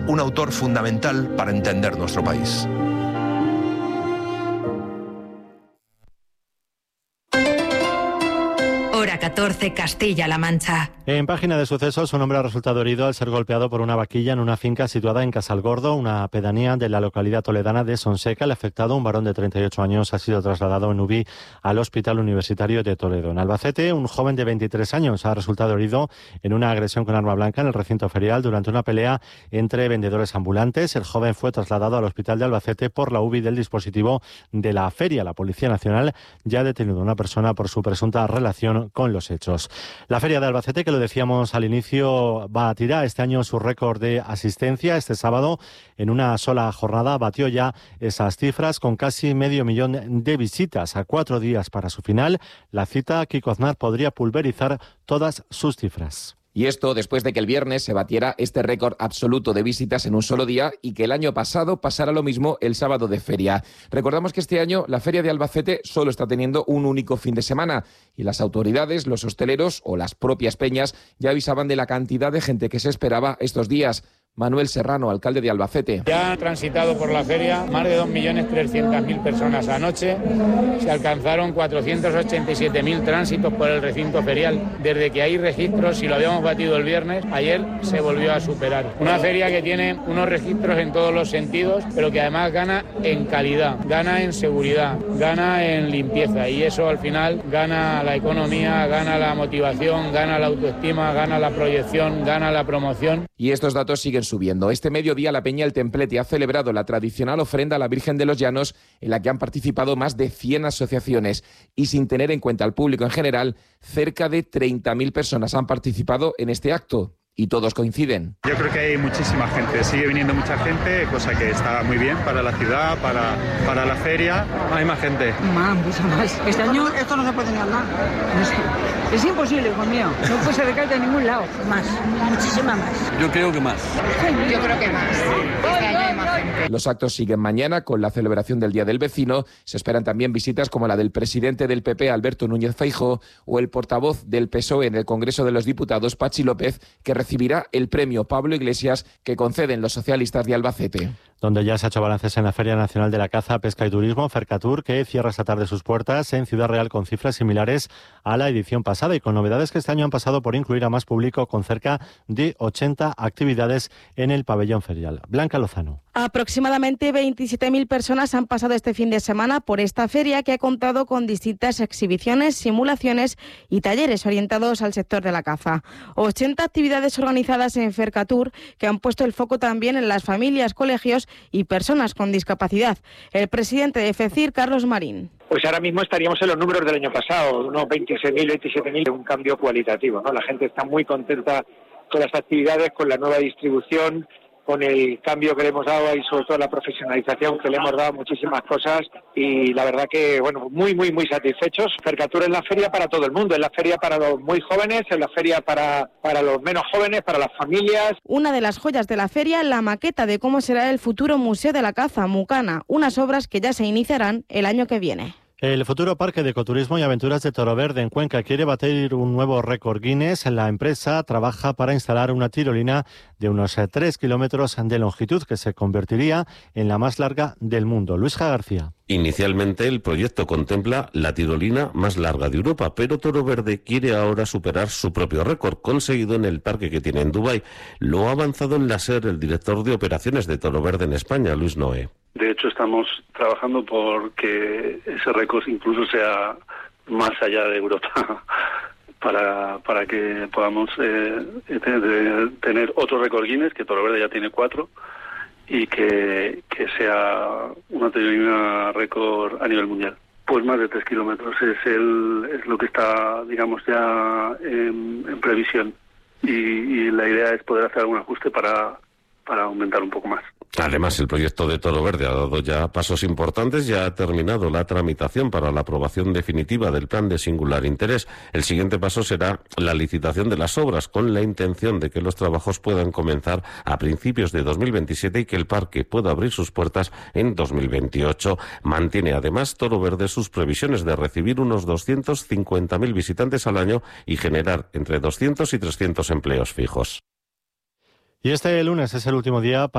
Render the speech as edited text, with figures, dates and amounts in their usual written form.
un autor fundamental para entender nuestro país. Hora 14, Castilla-La Mancha. En página de sucesos, un hombre ha resultado herido al ser golpeado por una vaquilla en una finca situada en Casalgordo, una pedanía de la localidad toledana de Sonseca. El afectado, un varón de 38 años, ha sido trasladado en UBI al Hospital Universitario de Toledo. En Albacete, un joven de 23 años ha resultado herido en una agresión con arma blanca en el recinto ferial durante una pelea entre vendedores ambulantes. El joven fue trasladado al Hospital de Albacete por la UBI del dispositivo de la feria. La Policía Nacional ya ha detenido a una persona por su presunta relación con los hechos. La feria de Albacete, que lo decíamos al inicio, batirá este año su récord de asistencia. Este sábado, en una sola jornada, batió ya esas cifras con casi 500.000 de visitas. A 4 días para su final, la cita, Kiko Aznar, podría pulverizar todas sus cifras. Y esto después de que el viernes se batiera este récord absoluto de visitas en un solo día y que el año pasado pasara lo mismo el sábado de feria. Recordamos que este año la feria de Albacete solo está teniendo un único fin de semana y las autoridades, los hosteleros o las propias peñas ya avisaban de la cantidad de gente que se esperaba estos días. Manuel Serrano, alcalde de Albacete. Ya han transitado por la feria más de 2.300.000 personas anoche. Se alcanzaron 487.000 tránsitos por el recinto ferial. Desde que hay registros, si lo habíamos batido el viernes, ayer se volvió a superar. Una feria que tiene unos registros en todos los sentidos, pero que además gana en calidad, gana en seguridad, gana en limpieza. Y eso al final gana la economía, gana la motivación, gana la autoestima, gana la proyección, gana la promoción. Y estos datos siguen subiendo. Este mediodía la Peña El Templete ha celebrado la tradicional ofrenda a la Virgen de los Llanos, en la que han participado más de 100 asociaciones y, sin tener en cuenta al público en general, cerca de 30.000 personas han participado en este acto. Y todos coinciden. Yo creo que hay muchísima gente, sigue viniendo mucha gente, cosa que está muy bien para la ciudad, para la feria. Hay más gente. Mucho más. Este año esto no se puede ni hablar. No sé. Es imposible, hijo mío. No puede ser de en ningún lado. Más, muchísima más. Yo creo que más. Yo creo que más. Este año hay más gente. Los actos siguen mañana con la celebración del Día del Vecino. Se esperan también visitas como la del presidente del PP, Alberto Núñez Feijóo, o el portavoz del PSOE en el Congreso de los Diputados, Pachi López, que recibirá el premio Pablo Iglesias que conceden los socialistas de Albacete. Donde ya se ha hecho balances en la Feria Nacional de la Caza, Pesca y Turismo, Fercatur, que cierra esta tarde sus puertas en Ciudad Real con cifras similares a la edición pasada y con novedades que este año han pasado por incluir a más público, con cerca de 80 actividades en el pabellón ferial. Blanca Lozano. Aproximadamente 27.000 personas han pasado este fin de semana por esta feria, que ha contado con distintas exhibiciones, simulaciones y talleres orientados al sector de la caza. 80 actividades organizadas en Fercatur, que han puesto el foco también en las familias, colegios y personas con discapacidad. El presidente de FECIR, Carlos Marín. Pues ahora mismo estaríamos en los números del año pasado, unos 26.000, 27.000, un cambio cualitativo, ¿no? La gente está muy contenta con las actividades, con la nueva distribución, con el cambio que le hemos dado y sobre todo la profesionalización que le hemos dado, muchísimas cosas, y la verdad que, bueno, muy satisfechos. Fercatur es la feria para todo el mundo, es la feria para los muy jóvenes, es la feria para los menos jóvenes, para las familias. Una de las joyas de la feria, la maqueta de cómo será el futuro Museo de la Caza, Mucana, unas obras que ya se iniciarán el año que viene. El futuro Parque de Ecoturismo y Aventuras de Toroverde en Cuenca quiere batir un nuevo récord Guinness. La empresa trabaja para instalar una tirolina de unos 3 kilómetros de longitud que se convertiría en la más larga del mundo. Luisja García. Inicialmente el proyecto contempla la tirolina más larga de Europa, pero Toroverde quiere ahora superar su propio récord conseguido en el parque que tiene en Dubái. Lo ha avanzado en la SER el director de operaciones de Toroverde en España, Luis Noé. De hecho, estamos trabajando por que ese récord incluso sea más allá de Europa para que podamos tener otro récord Guinness, que Toroverde ya tiene 4, y que sea una tirolina récord a nivel mundial. Pues más de 3 kilómetros es lo que está, digamos, ya en previsión. Y la idea es poder hacer algún ajuste para aumentar un poco más. Además, el proyecto de Toroverde ha dado ya pasos importantes, ya ha terminado la tramitación para la aprobación definitiva del plan de singular interés. El siguiente paso será la licitación de las obras, con la intención de que los trabajos puedan comenzar a principios de 2027 y que el parque pueda abrir sus puertas en 2028. Mantiene además Toroverde sus previsiones de recibir unos 250.000 visitantes al año y generar entre 200 y 300 empleos fijos. Y este lunes es el último día